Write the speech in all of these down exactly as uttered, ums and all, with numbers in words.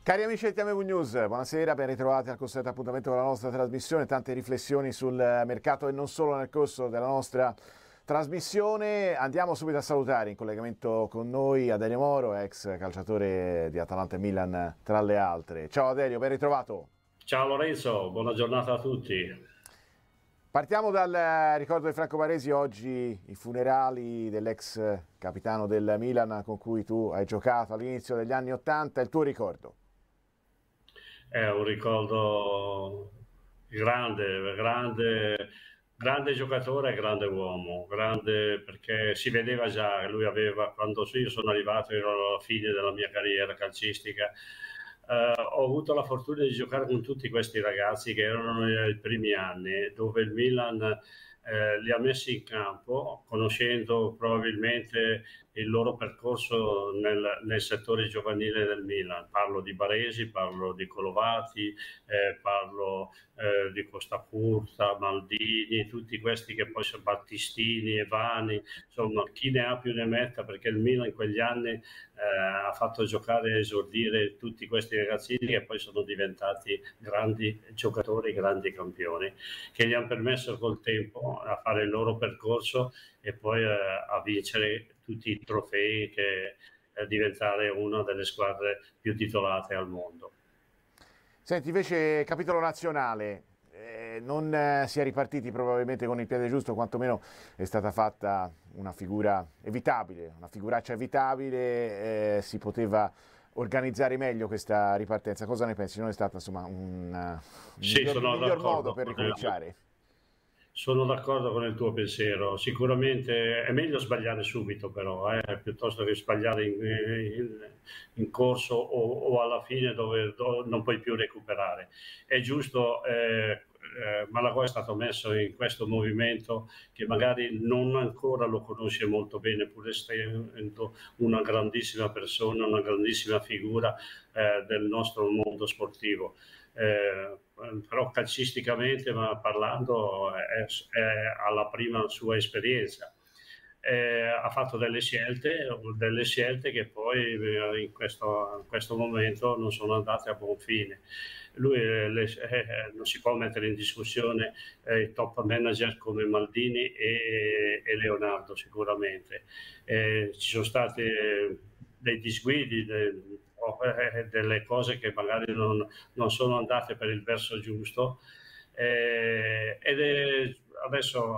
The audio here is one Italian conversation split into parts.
Cari amici di T M V News, buonasera, ben ritrovati al consueto appuntamento con la nostra trasmissione, tante riflessioni sul mercato e non solo nel corso della nostra trasmissione. Andiamo subito a salutare in collegamento con noi Adelio Moro, ex calciatore di Atalanta e Milan tra le altre. Ciao Adelio, ben ritrovato. Ciao Lorenzo, buona giornata a tutti. Partiamo dal ricordo di Franco Baresi, oggi i funerali dell'ex capitano del Milan con cui tu hai giocato all'inizio degli anni Ottanta, il tuo ricordo? È un ricordo grande, grande, grande giocatore e grande uomo, grande perché si vedeva già che lui aveva, quando io sono arrivato, ero alla fine della mia carriera calcistica, eh, ho avuto la fortuna di giocare con tutti questi ragazzi che erano nei primi anni, dove il Milan eh, li ha messi in campo, conoscendo probabilmente il loro percorso nel, nel settore giovanile del Milan. Parlo di Baresi, parlo di Colovati, eh, parlo eh, di Costacurta, Maldini, tutti questi che poi sono Battistini, Evani, insomma chi ne ha più ne metta, perché il Milan in quegli anni eh, ha fatto giocare e esordire tutti questi ragazzini che poi sono diventati grandi giocatori, grandi campioni, che gli hanno permesso col tempo a fare il loro percorso e poi eh, a vincere tutti i trofei, che è diventare una delle squadre più titolate al mondo. Senti, invece, capitolo nazionale, eh, non eh, si è ripartiti probabilmente con il piede giusto, quantomeno è stata fatta una figura evitabile, una figuraccia evitabile, eh, si poteva organizzare meglio questa ripartenza. Cosa ne pensi? Non è stato insomma un, un Sì, miglior, sono miglior modo d'accordo per con te. ricominciare? Sono d'accordo con il tuo pensiero, sicuramente è meglio sbagliare subito però, eh, piuttosto che sbagliare in, in, in corso o, o alla fine dove, dove non puoi più recuperare. È giusto, eh, eh, Malagò è stato messo in questo movimento che magari non ancora lo conosce molto bene, pur essendo una grandissima persona, una grandissima figura eh, del nostro mondo sportivo. Eh, però calcisticamente ma parlando è, è alla prima sua esperienza. Eh, ha fatto delle scelte, delle scelte che poi eh, in, questo, in questo momento non sono andate a buon fine. Lui eh, le, eh, non si può mettere in discussione eh, i top manager come Maldini e, e Leonardo sicuramente. Eh, ci sono stati dei disguidi, de, delle cose che magari non, non sono andate per il verso giusto, eh, ed è, adesso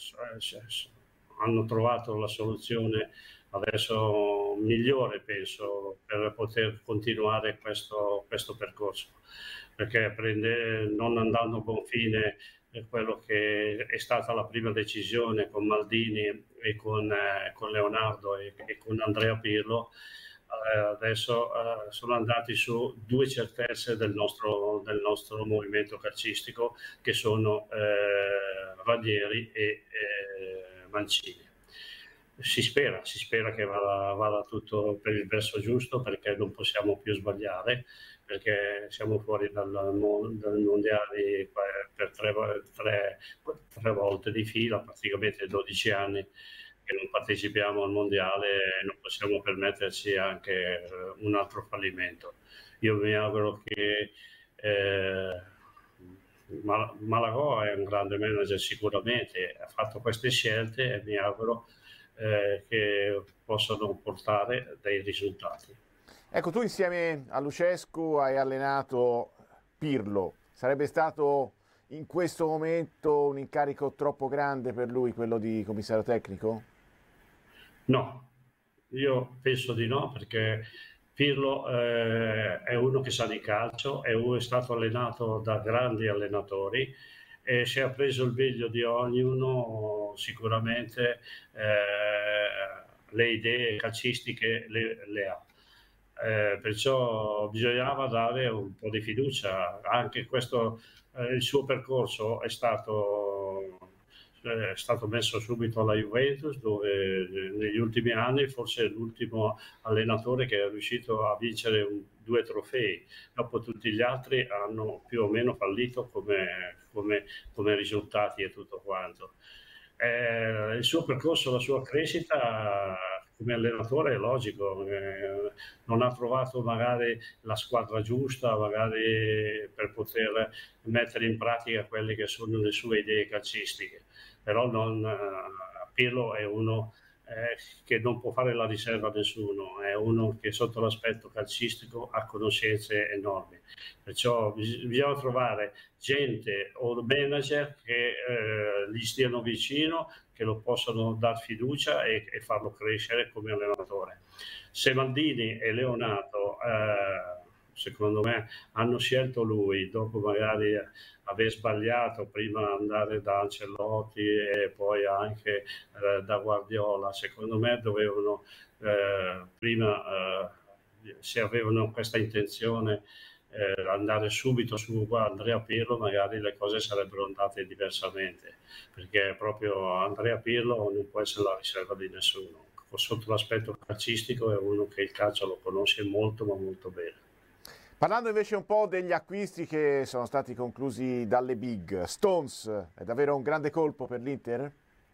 hanno trovato la soluzione adesso migliore, penso, per poter continuare questo, questo percorso, perché prende, non andando a buon fine quello che è stata la prima decisione con Maldini e con, eh, con Leonardo e, e con Andrea Pirlo. Eh, adesso eh, sono andati su due certezze del nostro, del nostro movimento calcistico, che sono eh, Ranieri e eh, Mancini. Si spera, si spera che vada, vada tutto per il verso giusto, perché non possiamo più sbagliare, perché siamo fuori dal, dal mondiale per tre, tre, tre volte di fila, praticamente dodici anni che non partecipiamo al mondiale, e non possiamo permetterci anche un altro fallimento. Io mi auguro che eh, Malagò è un grande manager, sicuramente ha fatto queste scelte e mi auguro eh, che possano portare dei risultati. Ecco, tu insieme a Lucescu hai allenato Pirlo, sarebbe stato in questo momento un incarico troppo grande per lui quello di commissario tecnico? No, io penso di no, perché Pirlo eh, è uno che sa di calcio, è, uno, è stato allenato da grandi allenatori e se ha preso il meglio di ognuno sicuramente eh, le idee calcistiche le, le ha. Eh, perciò bisognava dare un po' di fiducia. Anche questo, eh, il suo percorso è stato, è stato messo subito alla Juventus, dove eh, negli ultimi anni forse è l'ultimo allenatore che è riuscito a vincere un, due trofei. Dopo tutti gli altri hanno più o meno fallito come, come, come risultati e tutto quanto. Eh, il suo percorso, la sua crescita come allenatore è logico, eh, non ha trovato magari la squadra giusta, magari per poter mettere in pratica quelle che sono le sue idee calcistiche, però non, eh, Pirlo è uno eh, che non può fare la riserva a nessuno, è uno che sotto l'aspetto calcistico ha conoscenze enormi, perciò bis- bisogna trovare gente o manager che eh, gli stiano vicino, che lo possano dar fiducia e, e farlo crescere come allenatore. Se Maldini e Leonardo, eh, secondo me, hanno scelto lui, dopo magari aver sbagliato prima andare da Ancelotti e poi anche eh, da Guardiola, secondo me dovevano eh, prima, eh, se avevano questa intenzione, eh, andare subito su Andrea Pirlo, magari le cose sarebbero andate diversamente, perché proprio Andrea Pirlo non può essere la riserva di nessuno. Sotto l'aspetto calcistico è uno che il calcio lo conosce molto ma molto bene. Parlando invece un po' degli acquisti che sono stati conclusi dalle big, Stones è davvero un grande colpo per l'Inter?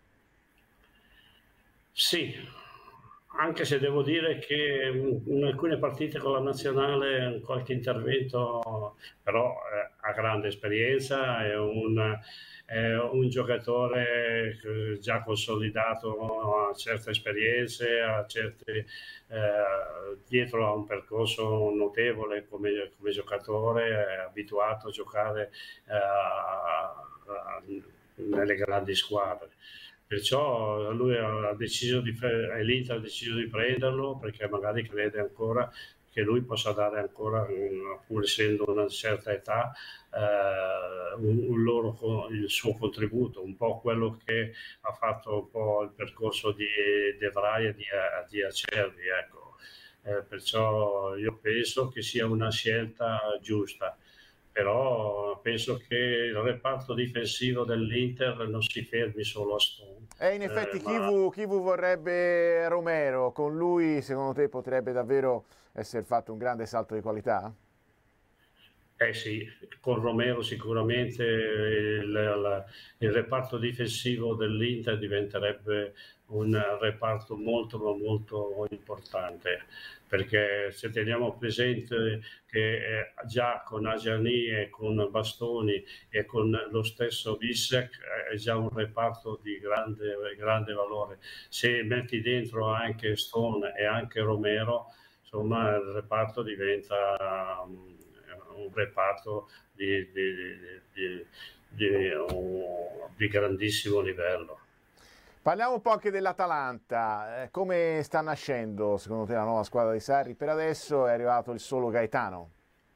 Sì, anche se devo dire che in alcune partite con la nazionale qualche intervento, però eh, ha grande esperienza, è un, è un giocatore già consolidato, ha certe esperienze, ha certe, eh, dietro a un percorso notevole come, come giocatore, è abituato a giocare eh, a, a, nelle grandi squadre. Perciò lui ha deciso di, l'Inter ha deciso di prenderlo perché magari crede ancora che lui possa dare ancora, pur essendo una certa età, eh, un, un loro, il suo contributo, un po' quello che ha fatto un po' il percorso di De Vrij e di, di Acerbi. Ecco. Eh, perciò io penso che sia una scelta giusta. Però penso che il reparto difensivo dell'Inter non si fermi solo a Stone. E in effetti Eh, chi, ma vu, chi vu vorrebbe Romero? Con lui secondo te potrebbe davvero essere fatto un grande salto di qualità? Eh sì, con Romero sicuramente il, la- il reparto difensivo dell'Inter diventerebbe un reparto molto ma molto importante, perché se teniamo presente che eh, già con Agiani e con Bastoni e con lo stesso Bissek eh, è già un reparto di grande, grande valore. Se metti dentro anche Stone e anche Romero, insomma il reparto diventa um, un reparto di, di, di, di, un- di grandissimo livello. Parliamo un po' anche dell'Atalanta. Eh, come sta nascendo secondo te la nuova squadra di Sarri? Per adesso è arrivato il solo Gaetano.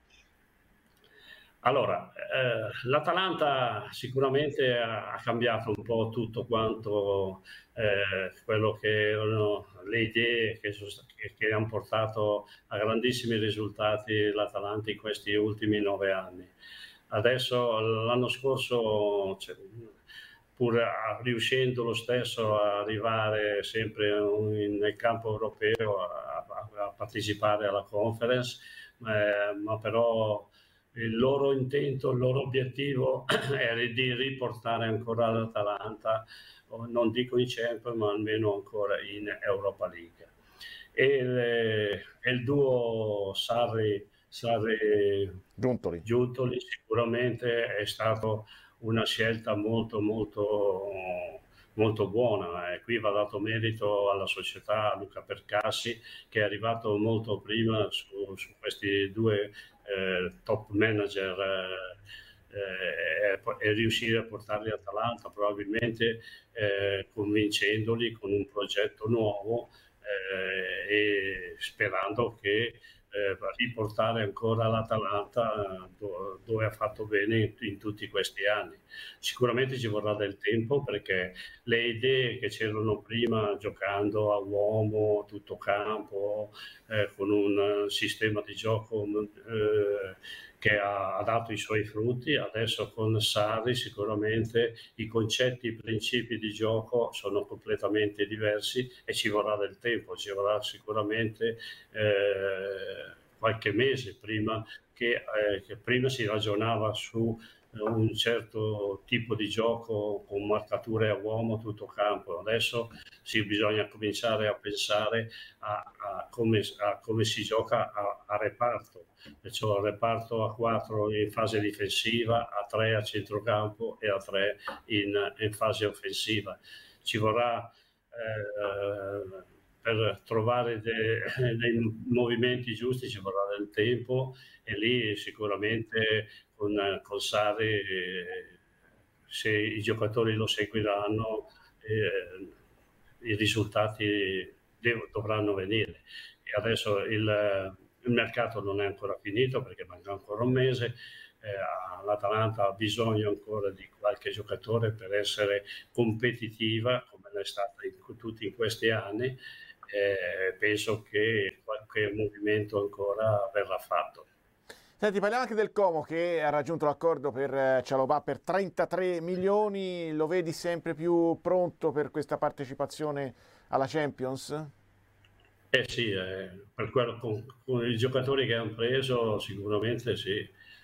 Allora, eh, l'Atalanta sicuramente ha, ha cambiato un po' tutto quanto eh, quello che erano le idee che, sono sta- che, che hanno portato a grandissimi risultati l'Atalanta in questi ultimi nove anni. Adesso, l'anno scorso, cioè, pur a- riuscendo lo stesso a arrivare sempre in- nel campo europeo a, a- a partecipare alla conference, eh, ma però il loro intento, il loro obiettivo è di riportare ancora l'Atalanta, non dico in Champions, ma almeno ancora in Europa League. E il, e il duo Sarri, Sarri Giuntoli. Giuntoli sicuramente è stato una scelta molto molto molto buona, e qui va dato merito alla società, a Luca Percassi, che è arrivato molto prima su, su questi due eh, top manager eh, e, e riuscire a portarli all'Atalanta, probabilmente eh, convincendoli con un progetto nuovo eh, e sperando che eh, riportare ancora l'Atalanta do, dove ha fatto bene in, in tutti questi anni. Sicuramente ci vorrà del tempo, perché le idee che c'erano prima, giocando a uomo, tutto campo, eh, con un uh, sistema di gioco eh, che ha, ha dato i suoi frutti, adesso con Sarri sicuramente i concetti, i principi di gioco sono completamente diversi e ci vorrà del tempo, ci vorrà sicuramente eh, qualche mese prima che, eh, che prima si ragionava su un certo tipo di gioco con marcature a uomo tutto campo. Adesso sì, bisogna cominciare a pensare a, a, come, a come si gioca a, a reparto, perciò il reparto a quattro in fase difensiva, a tre a centrocampo e a tre in, in fase offensiva. Ci vorrà eh, per trovare de, dei movimenti giusti, ci vorrà del tempo, e lì sicuramente con, con Sarri, eh, se i giocatori lo seguiranno, eh, i risultati dev- dovranno venire. E adesso il, il mercato non è ancora finito perché manca ancora un mese. Eh, l'Atalanta ha bisogno ancora di qualche giocatore per essere competitiva come l'è stata in, tutti in questi anni. Eh, penso che qualche movimento ancora verrà fatto. Senti, parliamo anche del Como che ha raggiunto l'accordo per eh, Cialobà per trentatré milioni. Lo vedi sempre più pronto per questa partecipazione alla Champions? Eh sì, eh, per quello, con, con i giocatori che hanno preso sicuramente sì.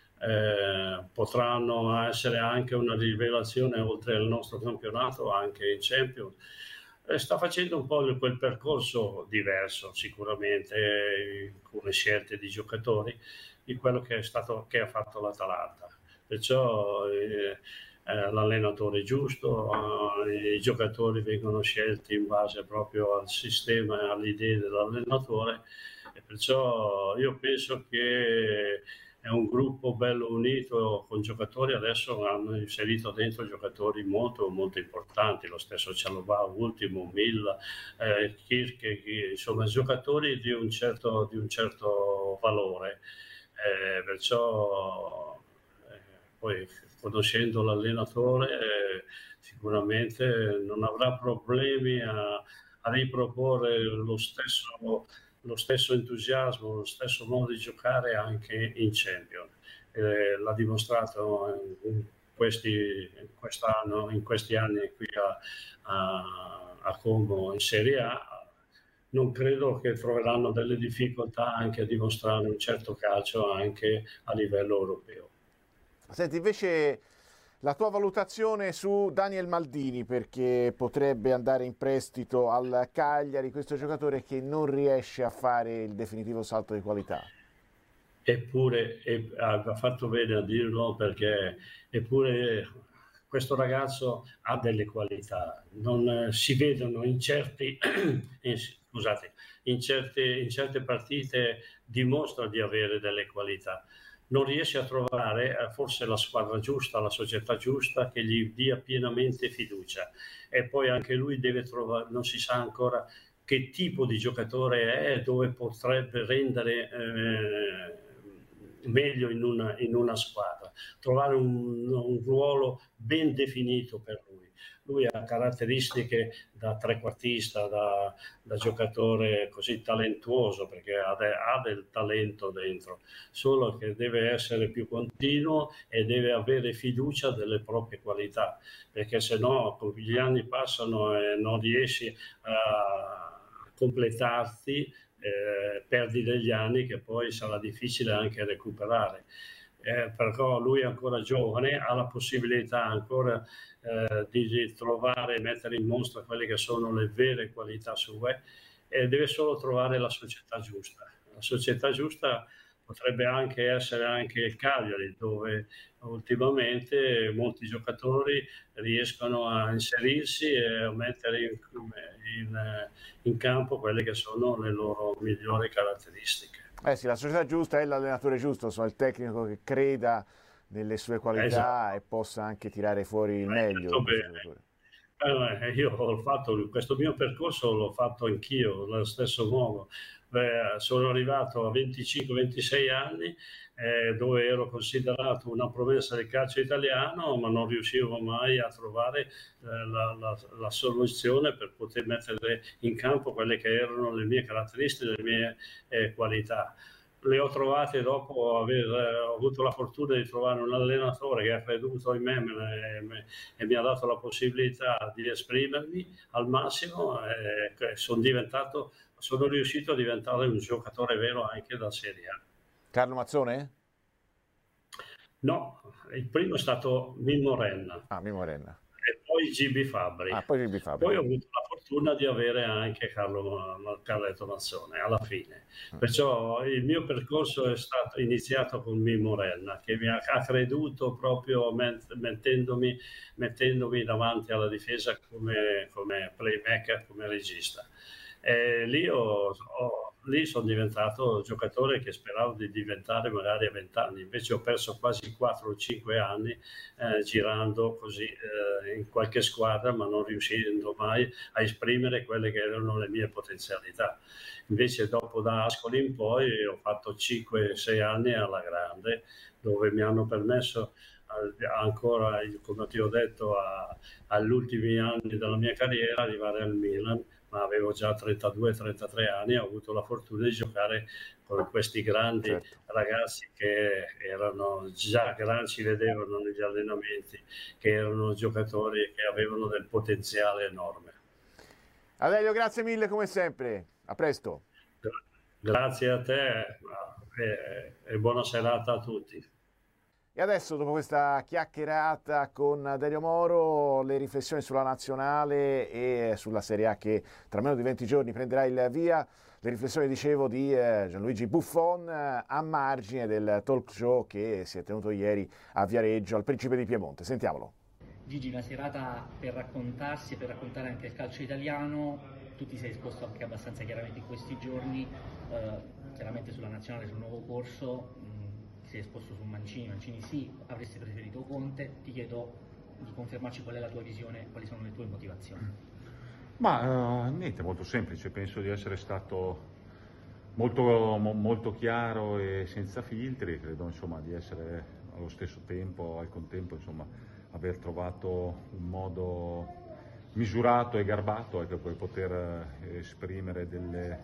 Eh, potranno essere anche una rivelazione oltre al nostro campionato, anche in Champions. Eh, sta facendo un po' quel percorso diverso sicuramente, eh, con le scelte di giocatori, di quello che è stato, che ha fatto l'Atalanta. Perciò eh, eh, l'allenatore giusto, eh, i giocatori vengono scelti in base proprio al sistema e alle idee dell'allenatore, e perciò io penso che è un gruppo bello unito con giocatori. Adesso hanno inserito dentro giocatori molto molto importanti, lo stesso Cialobà, ultimo, Milla, eh, Kirche, insomma giocatori di un certo, di un certo valore, eh, perciò eh, poi conoscendo l'allenatore eh, sicuramente non avrà problemi a, a riproporre lo stesso, lo stesso entusiasmo, lo stesso modo di giocare anche in Champions. Eh, l'ha dimostrato in, questi, in, quest'anno, in questi anni qui a, a, a Como in Serie A. Non credo che troveranno delle difficoltà anche a dimostrare un certo calcio anche a livello europeo. Senti, invece la tua valutazione su Daniel Maldini, perché potrebbe andare in prestito al Cagliari, questo giocatore che non riesce a fare il definitivo salto di qualità. Eppure, e, ha fatto bene a dirlo, perché eppure questo ragazzo ha delle qualità, non eh, si vedono in certi, in, scusate, in certe, in certe partite dimostra di avere delle qualità. Non riesce a trovare eh, forse la squadra giusta, la società giusta che gli dia pienamente fiducia, e poi anche lui deve trovare, non si sa ancora che tipo di giocatore è, dove potrebbe rendere eh, meglio in una, in una squadra, trovare un, un ruolo ben definito per lui. Lui ha caratteristiche da trequartista, da, da giocatore così talentuoso, perché ha, de, ha del talento dentro, solo che deve essere più continuo e deve avere fiducia delle proprie qualità, perché se no gli anni passano e non riesci a completarti, eh, perdi degli anni che poi sarà difficile anche recuperare. Eh, però lui è ancora giovane, ha la possibilità ancora eh, di trovare e mettere in mostra quelle che sono le vere qualità sue, e deve solo trovare la società giusta. La società giusta potrebbe anche essere anche il Cagliari, dove ultimamente molti giocatori riescono a inserirsi e a mettere in, in, in campo quelle che sono le loro migliori caratteristiche. Eh sì, la società giusta è l'allenatore giusto, insomma, il tecnico che creda nelle sue qualità Esatto, e possa anche tirare fuori il hai meglio detto di questo bene. giocatore. Eh, io ho fatto questo mio percorso, l'ho fatto anch'io allo stesso modo. Beh, sono arrivato a venticinque ventisei anni, eh, dove ero considerato una promessa del calcio italiano, ma non riuscivo mai a trovare eh, la, la, la soluzione per poter mettere in campo quelle che erano le mie caratteristiche, le mie eh, qualità. Le ho trovate dopo aver eh, avuto la fortuna di trovare un allenatore che ha creduto in me, me, me e mi ha dato la possibilità di esprimermi al massimo, e sono diventato, sono riuscito a diventare un giocatore vero anche da Serie A. Carlo Mazzone? No, il primo è stato Mimmo Renna. Ah, Mimmo Renna. E poi Gibbi Fabbri. Ah, poi Gibbi Fabbri. Poi ho avuto la fortuna di avere anche Carlo Carletto Mazzone alla fine. Perciò il mio percorso è stato iniziato con Mimmo Renna, che mi ha, ha creduto proprio mettendomi, mettendomi davanti alla difesa come, come playmaker, come regista. E lì, ho, ho, lì sono diventato giocatore che speravo di diventare magari a vent'anni, invece ho perso quasi quattro o cinque anni eh, girando così eh, in qualche squadra, ma non riuscendo mai a esprimere quelle che erano le mie potenzialità. Invece dopo da Ascoli in poi ho fatto cinque sei anni alla grande, dove mi hanno permesso ancora, come ti ho detto, agli ultimi anni della mia carriera arrivare al Milan, ma avevo già trentadue trentatré anni e ho avuto la fortuna di giocare con questi grandi certo. ragazzi che erano già grandi, si vedevano negli allenamenti, che erano giocatori che avevano del potenziale enorme. Adelio, grazie mille come sempre, a presto. Grazie a te e, e buona serata a tutti. E adesso, dopo questa chiacchierata con Delio Moro, le riflessioni sulla nazionale e sulla Serie A che tra meno di venti giorni prenderà il via, le riflessioni, dicevo, di Gianluigi Buffon a margine del talk show che si è tenuto ieri a Viareggio al Principe di Piemonte. Sentiamolo. Gigi, una serata per raccontarsi e per raccontare anche il calcio italiano. Tu ti sei esposto anche abbastanza chiaramente in questi giorni, eh, chiaramente sulla nazionale, sul nuovo corso. Ti sei esposto su Mancini, Mancini sì, avresti preferito Conte. Ti chiedo di confermarci qual è la tua visione, quali sono le tue motivazioni. Ma uh, niente, molto semplice, penso di essere stato molto, mo, molto chiaro e senza filtri, credo insomma di essere allo stesso tempo, al contempo insomma aver trovato un modo misurato e garbato ecco, per poter eh, esprimere delle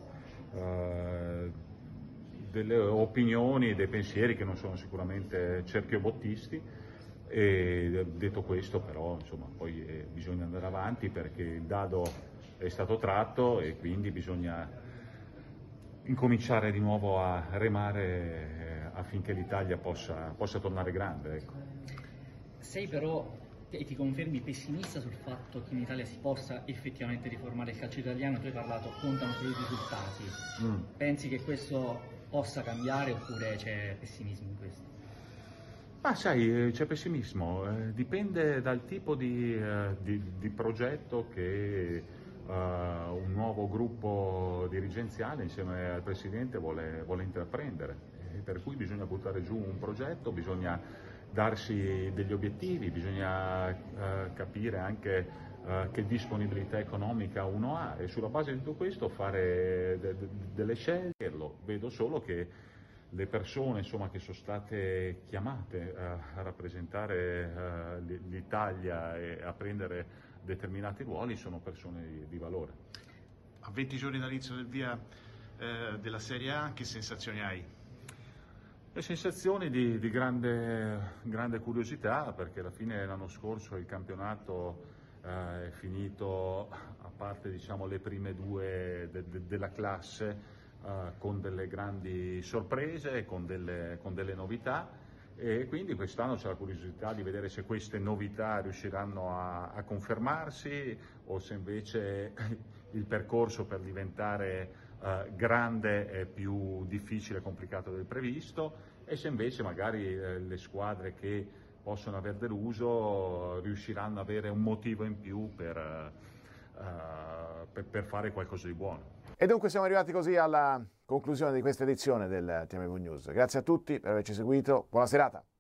uh, delle opinioni, dei pensieri che non sono sicuramente cerchiobottisti, e detto questo però insomma poi eh, bisogna andare avanti perché il dado è stato tratto e quindi bisogna incominciare di nuovo a remare eh, affinché l'Italia possa, possa tornare grande. Ecco. Sei però, e ti confermi, pessimista sul fatto che in Italia si possa effettivamente riformare il calcio italiano? Tu hai parlato, contano solo i risultati. Mm. Pensi che questo possa cambiare oppure c'è pessimismo in questo? Ma sai, c'è pessimismo, eh, dipende dal tipo di, eh, di, di progetto che uh, un nuovo gruppo dirigenziale insieme al Presidente vuole, vuole intraprendere, e per cui bisogna buttare giù un progetto, bisogna darsi degli obiettivi, bisogna uh, capire anche Uh, che disponibilità economica uno ha e sulla base di tutto questo fare de- de- delle scelte. Lo vedo solo che le persone insomma, che sono state chiamate uh, a rappresentare uh, l'Italia e a prendere determinati ruoli sono persone di, di valore. A venti giorni dall'inizio del via eh, della Serie A, che sensazioni hai? Le sensazioni di, di grande, grande curiosità, perché alla fine l'anno scorso il campionato Uh, è finito, a parte diciamo, le prime due de- de- della classe, uh, con delle grandi sorprese, con delle, con delle novità, e quindi quest'anno c'è la curiosità di vedere se queste novità riusciranno a, a confermarsi o se invece il percorso per diventare uh, grande è più difficile e complicato del previsto, e se invece magari eh, le squadre che possono aver deluso riusciranno ad avere un motivo in più per, uh, per, per fare qualcosa di buono. E dunque siamo arrivati così alla conclusione di questa edizione del T M V News. Grazie a tutti per averci seguito, buona serata.